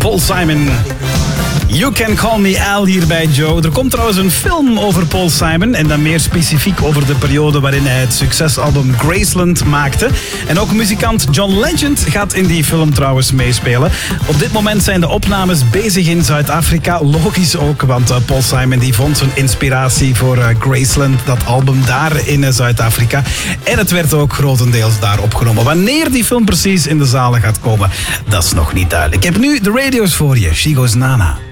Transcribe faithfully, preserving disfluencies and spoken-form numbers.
Paul Simon. You Can Call Me Al hier bij Joe. Er komt trouwens een film over Paul Simon en dan meer specifiek over de periode waarin hij het succesalbum Graceland maakte. En ook muzikant John Legend gaat in die film trouwens meespelen. Op dit moment zijn de opnames bezig in Zuid-Afrika. Logisch ook, want uh, Paul Simon die vond zijn inspiratie voor uh, Graceland, dat album daar in uh, Zuid-Afrika. En het werd ook grotendeels daar opgenomen. Wanneer die film precies in de zalen gaat komen, dat is nog niet duidelijk. Ik heb nu de radio's voor je. She Goes Nana.